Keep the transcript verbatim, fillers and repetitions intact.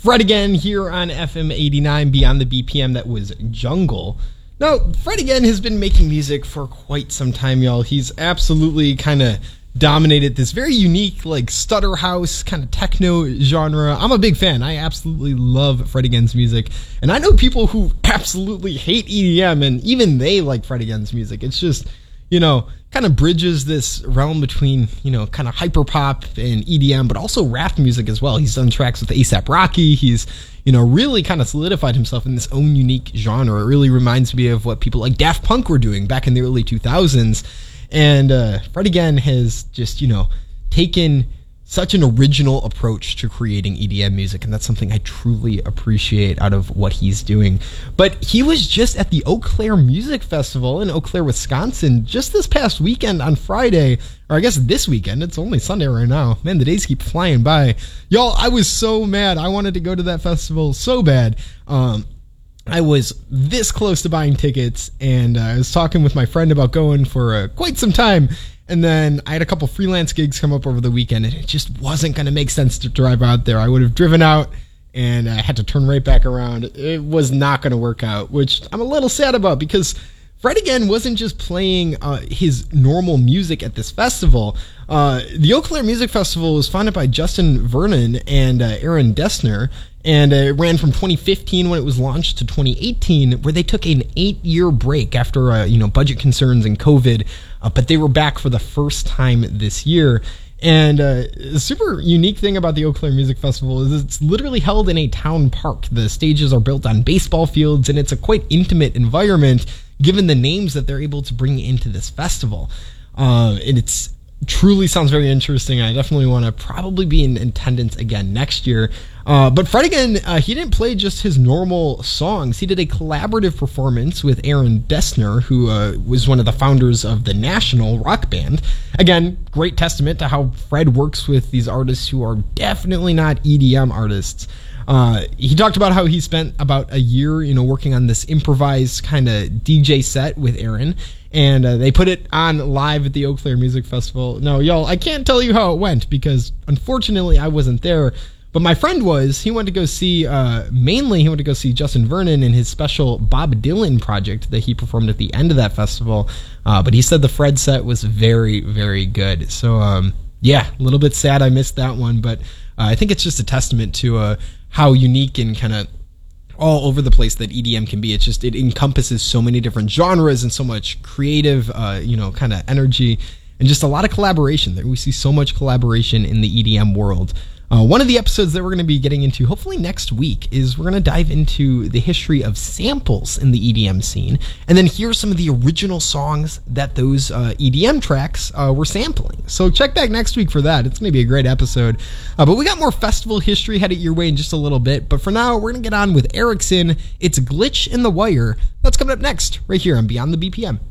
Fred again here on F M eighty-nine Beyond the B P M. That was Jungle. Now, Fred again has been making music for quite some time, y'all. He's absolutely kind of dominated this very unique, like, stutter house kind of techno genre. I'm a big fan. I absolutely love Fred again's music. And I know people who absolutely hate E D M, and even they like Fred again's music. It's just, you know, kind of bridges this realm between, you know, kind of hyperpop and E D M, but also rap music as well. He's done tracks with A$AP Rocky. He's, you know, really kind of solidified himself in this own unique genre. It really reminds me of what people like Daft Punk were doing back in the early two thousands. And uh, Fred again has just, you know, taken such an original approach to creating E D M music, and that's something I truly appreciate out of what he's doing. But he was just at the Eau Claire Music Festival in Eau Claire, Wisconsin, just this past weekend on Friday, or I guess this weekend. It's only Sunday right now. Man, the days keep flying by. Y'all, I was so mad. I wanted to go to that festival so bad. Um, I was this close to buying tickets, and uh, I was talking with my friend about going for uh, quite some time. And then I had a couple freelance gigs come up over the weekend, and it just wasn't going to make sense to drive out there. I would have driven out, and I had to turn right back around. It was not going to work out, which I'm a little sad about, because Fred again wasn't just playing uh, his normal music at this festival. Uh, the Eau Claire Music Festival was founded by Justin Vernon and uh, Aaron Dessner, and uh, it ran from twenty fifteen when it was launched to twenty eighteen, where they took an eight-year break after uh, you know budget concerns and COVID, uh, but they were back for the first time this year. And uh, a super unique thing about the Eau Claire Music Festival is it's literally held in a town park. The stages are built on baseball fields, and it's a quite intimate environment given the names that they're able to bring into this festival. Uh, and it's truly sounds very interesting. I definitely want to probably be in attendance again next year. Uh, but Fred again, uh, he didn't play just his normal songs. He did a collaborative performance with Aaron Dessner, who uh, was one of the founders of the National rock band. Again, great testament to how Fred works with these artists who are definitely not E D M artists. Uh, he talked about how he spent about a year, you know, working on this improvised kind of D J set with Aaron, and uh, they put it on live at the Eau Claire Music Festival. Now, y'all, I can't tell you how it went because, unfortunately, I wasn't there, but my friend was. He went to go see, uh, mainly he went to go see Justin Vernon and his special Bob Dylan project that he performed at the end of that festival, uh, but he said the Fred set was very, very good. So, um, yeah, a little bit sad I missed that one, but uh, I think it's just a testament to uh, how unique and kind of all over the place that E D M can be. It's just, it encompasses so many different genres and so much creative, uh, you know, kind of energy, and just a lot of collaboration there. We see so much collaboration in the E D M world. Uh, one of the episodes that we're going to be getting into, hopefully next week, is we're going to dive into the history of samples in the E D M scene, and then hear some of the original songs that those uh, E D M tracks uh, were sampling. So check back next week for that. It's going to be a great episode. Uh, but we got more festival history headed your way in just a little bit. But for now, we're going to get on with Ericsson. It's Glitch in the Wire. That's coming up next, right here on Beyond the B P M.